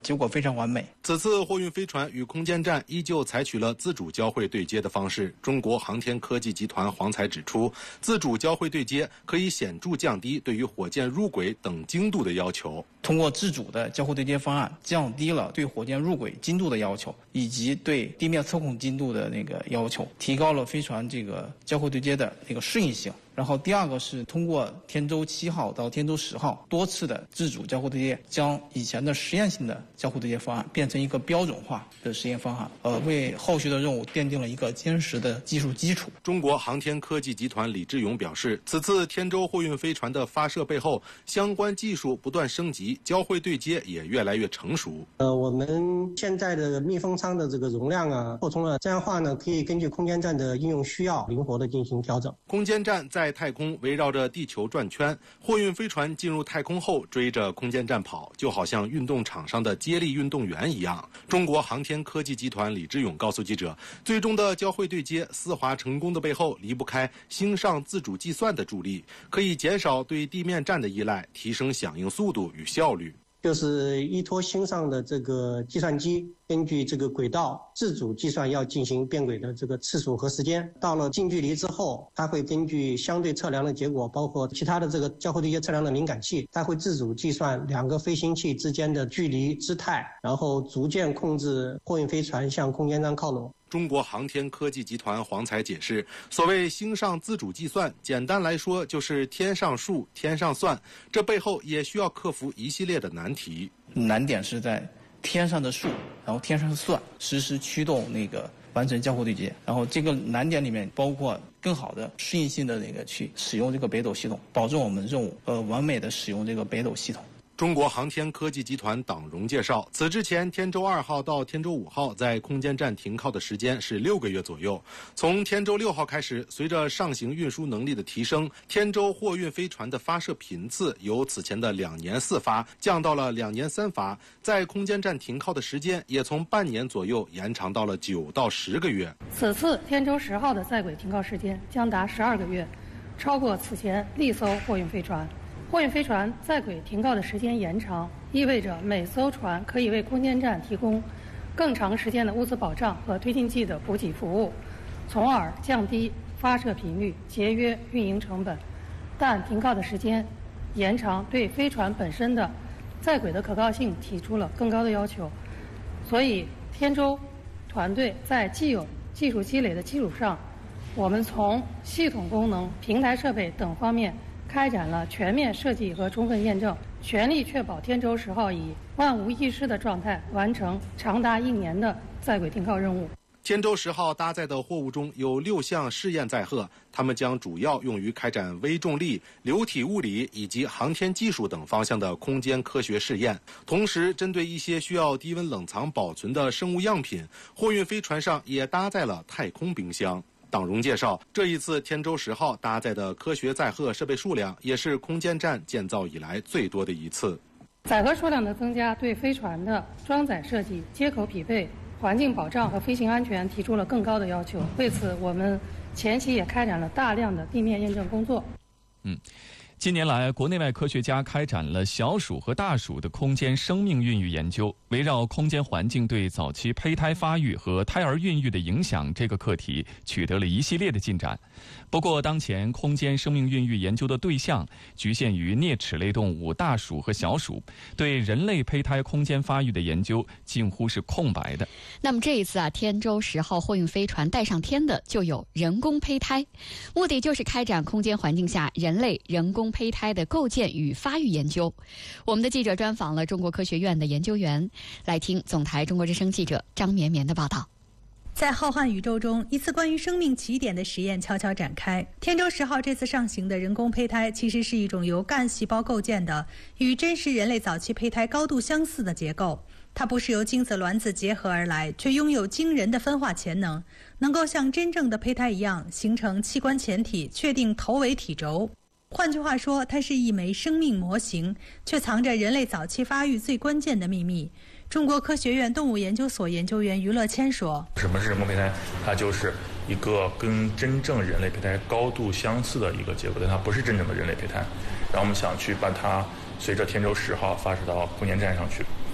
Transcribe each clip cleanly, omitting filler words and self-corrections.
结果非常完美。 此次货运飞船与空间站依旧采取了自主交会对接的方式。中国航天科技集团黄才指出，自主交会对接可以显著降低对于火箭入轨等精度的要求。 通过自主的交会对接方案，降低了对火箭入轨精度的要求，以及对地面测控精度的要求，提高了飞船交会对接的适应性。然后第二个是通过天舟7号到天舟10号多次的自主交会对接，将以前的实验性的交会对接方案变成一个标准化的实验方案，为后续的任务奠定了一个坚实的技术基础。 中国航天科技集团李志勇表示，此次天舟货运飞船的发射背后，相关技术不断升级，交会对接也越来越成熟。 我们现在的密封舱的容量扩充了，这样的话呢，可以根据空间站的应用需要，灵活的进行调整。 空间站在太空围绕着地球转圈，货运飞船进入太空后追着空间站跑，就好像运动场上的接力运动员一样。中国航天科技集团李志勇告诉记者，最终的交会对接丝滑成功的背后，离不开星上自主计算的助力，可以减少对地面站的依赖，提升响应速度与效率。 就是依托星上的计算机，根据轨道自主计算要进行变轨的次数和时间。到了近距离之后，它会根据相对测量的结果，包括其他的交会对接测量的敏感器，它会自主计算两个飞行器之间的距离、姿态，然后逐渐控制货运飞船向空间站靠拢。 中国航天科技集团黄才解释，所谓星上自主计算，简单来说就是天上数，天上算，这背后也需要克服一系列的难题。 难点是在天上的数，然后天上的算，实时驱动完成交会对接。然后这个难点里面包括更好的适应性的去使用北斗系统，保证我们任务完美的使用北斗系统。 中国航天科技集团党荣介绍，此之前天舟2号到天舟5号在空间站停靠的时间是6个月左右。从天舟6号开始，随着上行运输能力的提升，天舟货运飞船的发射频次由此前的2年4发降到了2年3发，在空间站停靠的时间也从半年左右延长到了9到10个月。 此次天舟10号的在轨停靠时间将达12个月，超过此前历艘货运飞船。货运飞船在轨停靠的时间延长，意味着每艘船可以为空间站提供更长时间的物资保障和推进剂的补给服务，从而降低发射频率，节约运营成本。但停靠的时间延长对飞船本身的在轨的可靠性提出了更高的要求，所以天舟团队在既有技术积累的基础上，我们从系统功能、平台设备等方面开展了全面设计和充分验证，全力确保天舟10号以万无一失的状态完成长达1年的在轨停靠任务。 天舟10号搭载的货物中有6项试验载荷，它们将主要用于开展微重力、流体物理以及航天技术等方向的空间科学试验。同时，针对一些需要低温冷藏保存的生物样品，货运飞船上也搭载了太空冰箱。党荣介绍，这一次天舟10号搭载的科学载荷设备数量也是空间站建造以来最多的一次。 载荷数量的增加对飞船的装载设计、接口匹配、环境保障和飞行安全提出了更高的要求。为此，我们前期也开展了大量的地面验证工作。 近年来，国内外科学家开展了小鼠和大鼠的空间生命孕育研究，围绕空间环境对早期胚胎发育和胎儿孕育的影响这个课题，取得了一系列的进展。不过，当前空间生命孕育研究的对象局限于啮齿类动物大鼠和小鼠，对人类胚胎空间发育的研究近乎是空白的。 那么这一次天舟10号货运飞船带上天的就有人工胚胎，目的就是开展空间环境下人类人工胚胎的构建与发育研究。我们的记者专访了中国科学院的研究员，来听总台中国之声记者张绵绵的报道。 在浩瀚宇宙中，一次关于生命起点的实验悄悄展开。天舟10号这次上行的人工胚胎，其实是一种由干细胞构建的，与真实人类早期胚胎高度相似的结构。它不是由精子卵子结合而来，却拥有惊人的分化潜能，能够像真正的胚胎一样形成器官前体，确定头尾体轴。换句话说，它是一枚生命模型，却藏着人类早期发育最关键的秘密。中国科学院动物研究所研究员于乐谦说： 什么是人工胚胎？它就是一个跟真正人类胚胎高度相似的一个结构，但它不是真正的人类胚胎。然后我们想去把它随着天舟10号发射到空间站上去，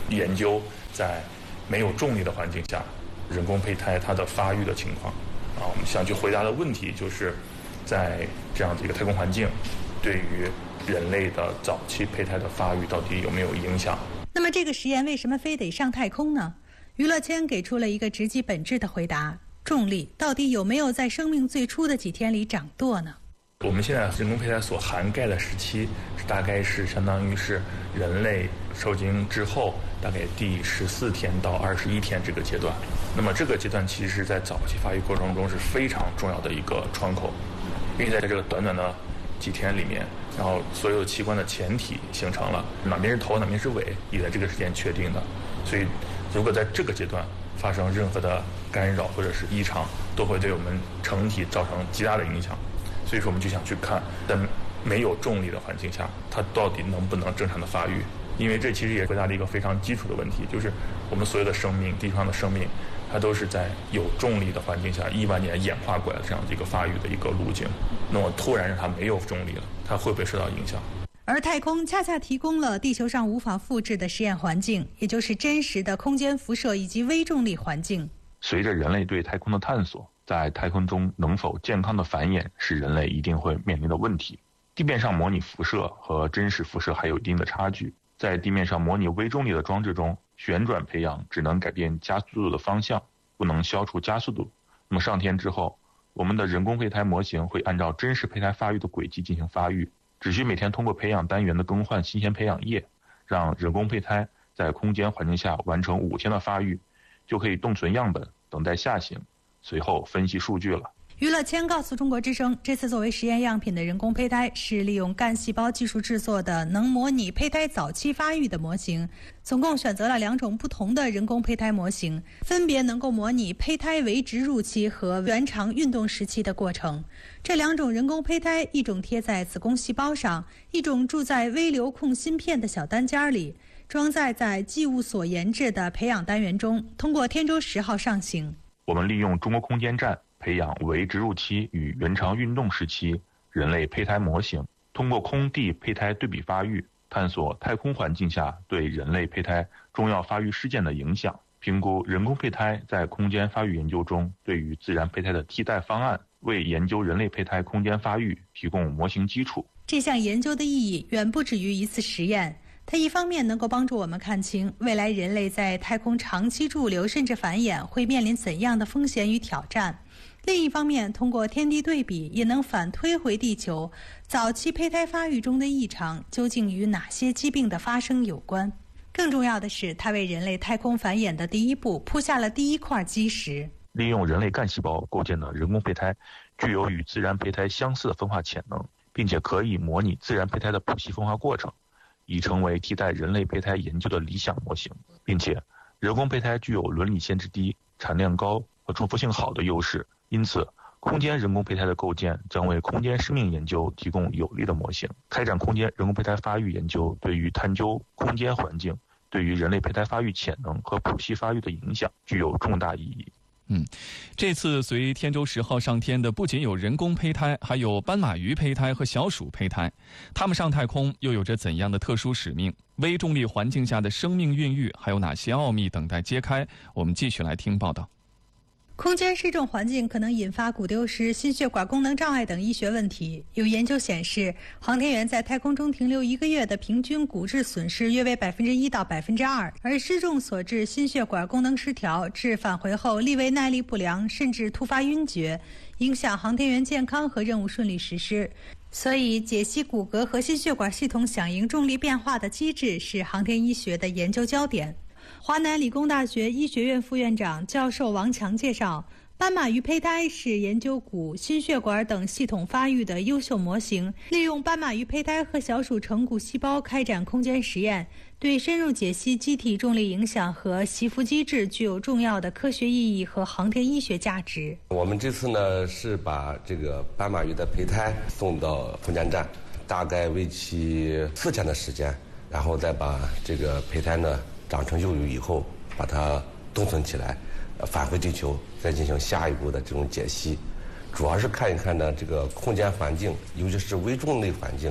研究在没有重力的环境下，人工胚胎它的发育的情况。我们想去回答的问题就是，在这样的一个太空环境，对于人类的早期胚胎的发育到底有没有影响？ 那么这个实验为什么非得上太空呢？余乐谦给出了一个直击本质的回答：重力到底有没有在生命最初的几天里掌舵呢？ 我们现在人工胚胎所涵盖的时期，大概是相当于是人类受精之后大概第14天到21天这个阶段。那么这个阶段其实在早期发育过程中是非常重要的一个窗口，因为在这个短短的几天里面，然后所有器官的前体形成了，哪边是头哪边是尾也在这个时间确定的。所以如果在这个阶段发生任何的干扰或者是异常，都会对我们成体造成极大的影响。所以说我们就想去看，在没有重力的环境下，它到底能不能正常的发育。因为这其实也回答了一个非常基础的问题，就是我们所有的生命，地球上的生命，它都是在有重力的环境下1万年演化过来的这样的一个发育的一个路径。那么突然让它没有重力了，它会不会受到影响？ 而太空恰恰提供了地球上无法复制的实验环境，也就是真实的空间辐射以及微重力环境。 随着人类对太空的探索，在太空中能否健康的繁衍是人类一定会面临的问题。地面上模拟辐射和真实辐射还有一定的差距。在地面上模拟微重力的装置中，旋转培养只能改变加速度的方向，不能消除加速度。那么上天之后，我们的人工胚胎模型会按照真实胚胎发育的轨迹进行发育，只需每天通过培养单元的更换新鲜培养液，让人工胚胎在空间环境下完成5天的发育，就可以冻存样本，等待下行，随后分析数据了。 余乐谦告诉中国之声，这次作为实验样品的人工胚胎是利用干细胞技术制作的能模拟胚胎早期发育的模型，总共选择了2种不同的人工胚胎模型，分别能够模拟胚胎为植入期和原长运动时期的过程。这2种人工胚胎，一种贴在子宫细胞上，一种住在微流控芯片的小单间里，装在寄物所研制的培养单元中，通过天舟10号上行。 我们利用中国空间站培养为植入期与原长运动时期人类胚胎模型，通过空地胚胎对比发育，探索太空环境下对人类胚胎重要发育事件的影响，评估人工胚胎在空间发育研究中对于自然胚胎的替代方案，为研究人类胚胎空间发育提供模型基础。 这项研究的意义远不止于一次实验，它一方面能够帮助我们看清未来人类在太空长期驻留甚至繁衍会面临怎样的风险与挑战，另一方面通过天地对比也能反推回地球早期胚胎发育中的异常究竟与哪些疾病的发生有关。更重要的是，它为人类太空繁衍的第一步铺下了第一块基石。 利用人类干细胞构建的人工胚胎具有与自然胚胎相似的分化潜能，并且可以模拟自然胚胎的谱系分化过程，已成为替代人类胚胎研究的理想模型。并且人工胚胎具有伦理限制低、产量高和重复性好的优势，因此空间人工胚胎的构建将为空间生命研究提供有力的模型。开展空间人工胚胎发育研究对于探究空间环境对于人类胚胎发育潜能和谱系发育的影响具有重大意义。 这次随天舟10号上天的不仅有人工胚胎，还有斑马鱼胚胎和小鼠胚胎。它们上太空又有着怎样的特殊使命？微重力环境下的生命孕育还有哪些奥秘等待揭开？我们继续来听报道。 空间失重环境可能引发骨丢失、心血管功能障碍等医学问题。有研究显示，航天员在太空中停留1个月的平均骨质损失约为1%到2%，而失重所致心血管功能失调致返回后立位耐力不良，甚至突发晕厥，影响航天员健康和任务顺利实施。所以，解析骨骼和心血管系统响应重力变化的机制是航天医学的研究焦点。华南理工大学医学院副院长、教授王强介绍，斑马鱼胚胎是研究骨、心血管等系统发育的优秀模型。利用斑马鱼胚胎和小鼠成骨细胞开展空间实验，对深入解析机体重力影响和习服机制具有重要的科学意义和航天医学价值。 我们这次呢是把这个斑马鱼的胚胎送到空间站，大概为期4天的时间，然后再把这个胚胎呢长成幼鱼以后，把它冻存起来，返回地球，再进行下一步的这种解析。主要是看一看呢这个空间环境，尤其是微重力环境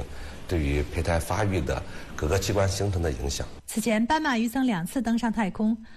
对于胚胎发育的各个器官形成的影响。 此前，斑马鱼曾2次登上太空。